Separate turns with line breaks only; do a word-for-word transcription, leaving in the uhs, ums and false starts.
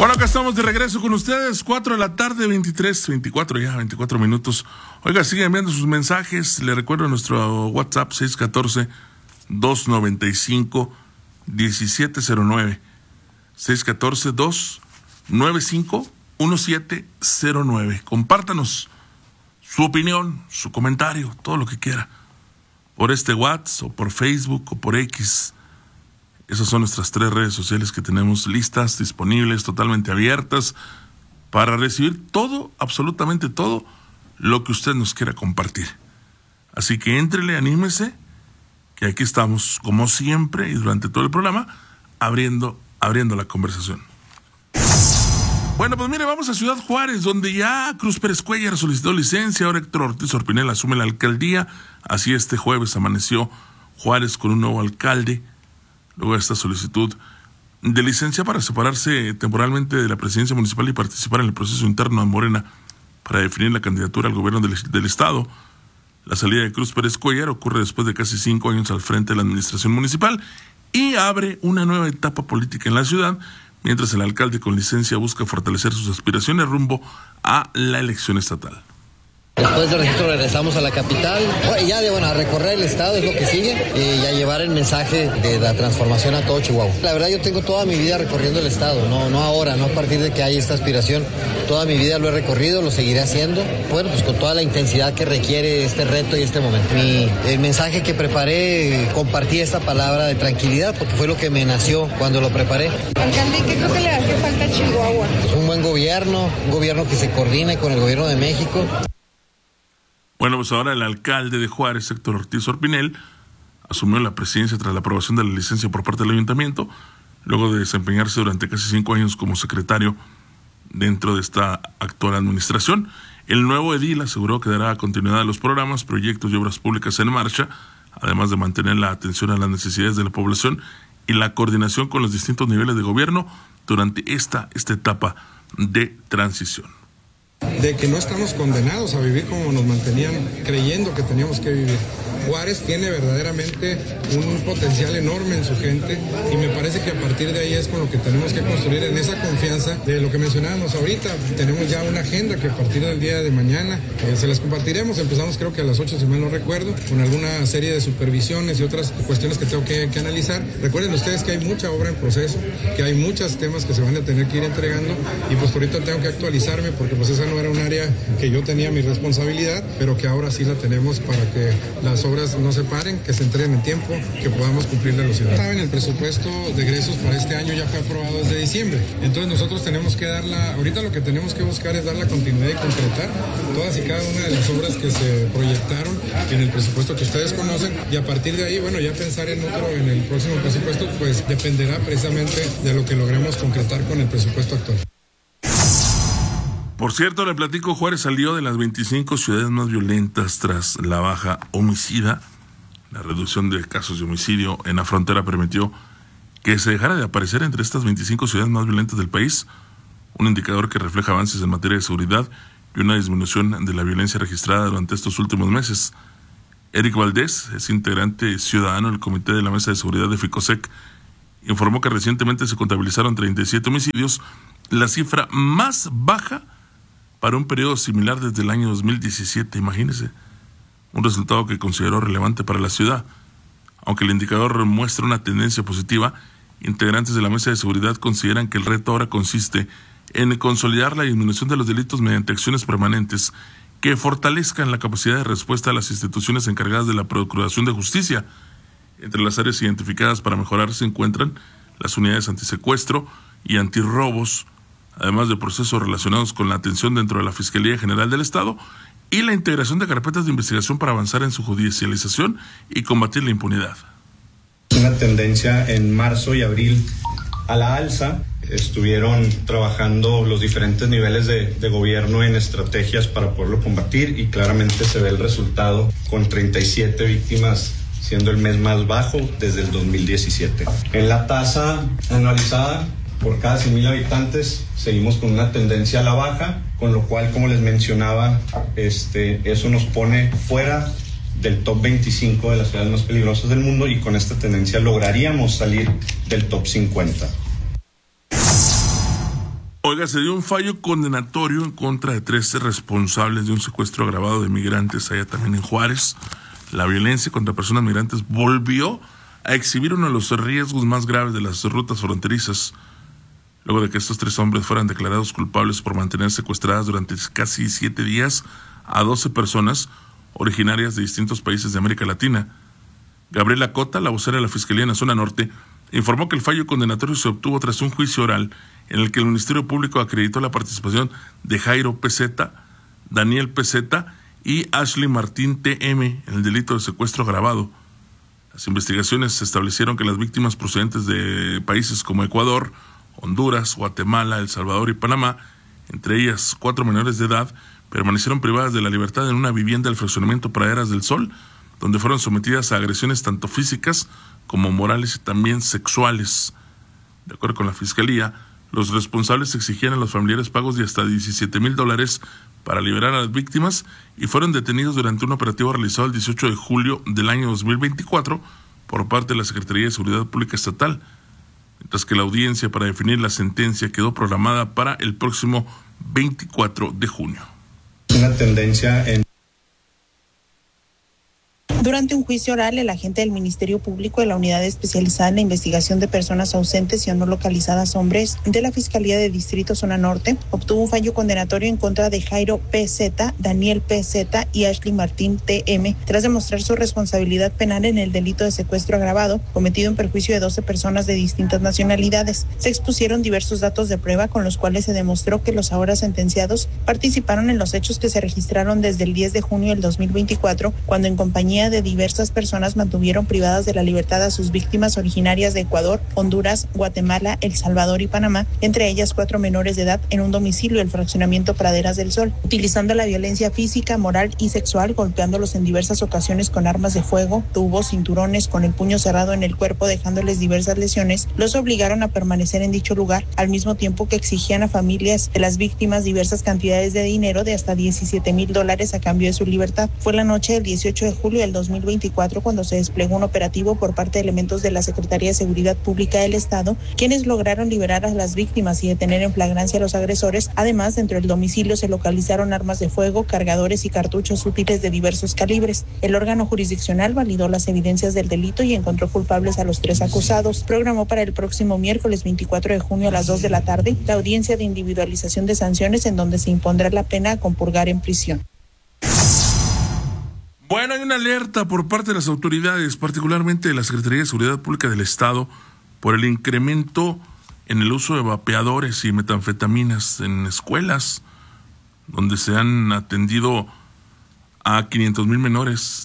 Bueno, acá estamos de regreso con ustedes, cuatro de la tarde, veintitrés, veinticuatro ya, veinticuatro minutos. Oiga, siguen enviando sus mensajes. Le recuerdo nuestro WhatsApp seis uno cuatro, dos nueve cinco, uno siete cero nueve. seis uno cuatro, dos nueve cinco, uno siete cero nueve. Compártanos su opinión, su comentario, todo lo que quiera. Por este WhatsApp, o por Facebook, o por X. Esas son nuestras tres redes sociales que tenemos listas, disponibles, totalmente abiertas, para recibir todo, absolutamente todo, lo que usted nos quiera compartir. Así que éntrele, anímese, que aquí estamos, como siempre, y durante todo el programa, abriendo, abriendo la conversación. Bueno, pues mire, vamos a Ciudad Juárez, donde ya Cruz Pérez Cuéllar solicitó licencia, ahora Héctor Ortiz Orpinel asume la alcaldía. Así este jueves amaneció Juárez con un nuevo alcalde, luego de esta solicitud de licencia para separarse temporalmente de la presidencia municipal y participar en el proceso interno de Morena para definir la candidatura al gobierno del, del estado. La salida de Cruz Pérez Cuéllar ocurre después de casi cinco años al frente de la administración municipal y abre una nueva etapa política en la ciudad, mientras el alcalde con licencia busca fortalecer sus aspiraciones rumbo a la elección estatal.
Después del registro regresamos a la capital, bueno, ya de bueno, a recorrer el estado es lo que sigue y a llevar el mensaje de la transformación a todo Chihuahua. La verdad yo tengo toda mi vida recorriendo el estado, no, no ahora, no a partir de que hay esta aspiración, toda mi vida lo he recorrido, lo seguiré haciendo, bueno pues con toda la intensidad que requiere este reto y este momento. Mi, el mensaje que preparé, compartí esta palabra de tranquilidad porque fue lo que me nació cuando lo preparé.
Alcalde, ¿qué creo que le hace falta a Chihuahua?
Pues un buen gobierno, un gobierno que se coordine con el gobierno de México.
Bueno, pues ahora el alcalde de Juárez, Héctor Ortiz Orpinel, asumió la presidencia tras la aprobación de la licencia por parte del ayuntamiento, luego de desempeñarse durante casi cinco años como secretario dentro de esta actual administración. El nuevo edil aseguró que dará continuidad a los programas, proyectos y obras públicas en marcha, además de mantener la atención a las necesidades de la población y la coordinación con los distintos niveles de gobierno durante esta, esta etapa de transición.
De que no estamos condenados a vivir como nos mantenían creyendo que teníamos que vivir. Juárez tiene verdaderamente un potencial enorme en su gente y me parece que a partir de ahí es con lo que tenemos que construir, en esa confianza de lo que mencionábamos ahorita. Tenemos ya una agenda que a partir del día de mañana eh, se las compartiremos. Empezamos creo que a las ocho, si mal no recuerdo, con alguna serie de supervisiones y otras cuestiones que tengo que, que analizar. Recuerden ustedes que hay mucha obra en proceso, que hay muchos temas que se van a tener que ir entregando y pues por ahorita tengo que actualizarme porque pues esa no era un área que yo tenía mi responsabilidad, pero que ahora sí la tenemos para que las obras no se paren, que se entreguen en tiempo, que podamos cumplir la ciudad. Saben, el presupuesto de egresos para este año ya fue aprobado desde diciembre, entonces nosotros tenemos que dar la, ahorita lo que tenemos que buscar es dar la continuidad y concretar todas y cada una de las obras que se proyectaron en el presupuesto que ustedes conocen y a partir de ahí, bueno, ya pensar en otro, en el próximo presupuesto, pues dependerá precisamente de lo que logremos concretar con el presupuesto actual.
Por cierto, le platico, Juárez salió de las veinticinco ciudades más violentas tras la baja homicida. La reducción de casos de homicidio en la frontera permitió que se dejara de aparecer entre estas veinticinco ciudades más violentas del país, un indicador que refleja avances en materia de seguridad y una disminución de la violencia registrada durante estos últimos meses. Eric Valdés, es integrante ciudadano del Comité de la Mesa de Seguridad de FICOSEC, informó que recientemente se contabilizaron treinta y siete homicidios, la cifra más baja para un periodo similar desde el año dos mil diecisiete, imagínense, un resultado que consideró relevante para la ciudad. Aunque el indicador muestra una tendencia positiva, integrantes de la Mesa de Seguridad consideran que el reto ahora consiste en consolidar la disminución de los delitos mediante acciones permanentes que fortalezcan la capacidad de respuesta a las instituciones encargadas de la Procuración de Justicia. Entre las áreas identificadas para mejorar se encuentran las unidades antisecuestro y antirrobos, además de procesos relacionados con la atención dentro de la Fiscalía General del Estado y la integración de carpetas de investigación para avanzar en su judicialización y combatir la impunidad.
Una tendencia en marzo y abril a la alza. Estuvieron trabajando los diferentes niveles de, de gobierno en estrategias para poderlo combatir y claramente se ve el resultado con treinta y siete víctimas, siendo el mes más bajo desde el dos mil diecisiete. En la tasa anualizada por cada cien mil habitantes seguimos con una tendencia a la baja, con lo cual, como les mencionaba, este, eso nos pone fuera del top veinticinco de las ciudades más peligrosas del mundo y con esta tendencia lograríamos salir del top cincuenta.
Oiga, se dio un fallo condenatorio en contra de trece responsables de un secuestro agravado de migrantes allá también en Juárez. La violencia contra personas migrantes volvió a exhibir uno de los riesgos más graves de las rutas fronterizas, luego de que estos tres hombres fueran declarados culpables por mantener secuestradas durante casi siete días a doce personas originarias de distintos países de América Latina. Gabriela Cota, la vocera de la Fiscalía en la Zona Norte, informó que el fallo condenatorio se obtuvo tras un juicio oral en el que el Ministerio Público acreditó la participación de Jairo P Z, Daniel P Z y Ashley Martín T M en el delito de secuestro agravado. Las investigaciones establecieron que las víctimas procedentes de países como Ecuador, Honduras, Guatemala, El Salvador y Panamá, entre ellas cuatro menores de edad, permanecieron privadas de la libertad en una vivienda del fraccionamiento Praderas del Sol, donde fueron sometidas a agresiones tanto físicas como morales y también sexuales. De acuerdo con la Fiscalía, los responsables exigían a los familiares pagos de hasta diecisiete mil dólares para liberar a las víctimas y fueron detenidos durante un operativo realizado el dieciocho de julio del año dos mil veinticuatro por parte de la Secretaría de Seguridad Pública Estatal, mientras que la audiencia para definir la sentencia quedó programada para el próximo veinticuatro de junio.
Una tendencia en
Durante un juicio oral, el agente del Ministerio Público de la Unidad Especializada en la Investigación de Personas Ausentes y o no localizadas hombres de la Fiscalía de Distrito Zona Norte obtuvo un fallo condenatorio en contra de Jairo P Z, Daniel P Z y Ashley Martín T M tras demostrar su responsabilidad penal en el delito de secuestro agravado cometido en perjuicio de doce personas de distintas nacionalidades. Se expusieron diversos datos de prueba con los cuales se demostró que los ahora sentenciados participaron en los hechos que se registraron desde el diez de junio del dos mil veinticuatro, cuando en compañía de de diversas personas mantuvieron privadas de la libertad a sus víctimas originarias de Ecuador, Honduras, Guatemala, El Salvador y Panamá, entre ellas cuatro menores de edad en un domicilio del fraccionamiento Praderas del Sol, utilizando la violencia física, moral y sexual, golpeándolos en diversas ocasiones con armas de fuego, tubos, cinturones, con el puño cerrado en el cuerpo, dejándoles diversas lesiones. Los obligaron a permanecer en dicho lugar, al mismo tiempo que exigían a familias de las víctimas diversas cantidades de dinero de hasta diecisiete mil dólares a cambio de su libertad. Fue la noche del dieciocho de julio del dos mil veinticuatro cuando se desplegó un operativo por parte de elementos de la Secretaría de Seguridad Pública del Estado, quienes lograron liberar a las víctimas y detener en flagrancia a los agresores. Además, dentro del domicilio se localizaron armas de fuego, cargadores y cartuchos útiles de diversos calibres. El órgano jurisdiccional validó las evidencias del delito y encontró culpables a los tres acusados. Programó para el próximo miércoles veinticuatro de junio a las dos de la tarde la audiencia de individualización de sanciones, en donde se impondrá la pena a compurgar en prisión.
Bueno, hay una alerta por parte de las autoridades, particularmente de la Secretaría de Seguridad Pública del Estado, por el incremento en el uso de vapeadores y metanfetaminas en escuelas, donde se han atendido a quinientos mil menores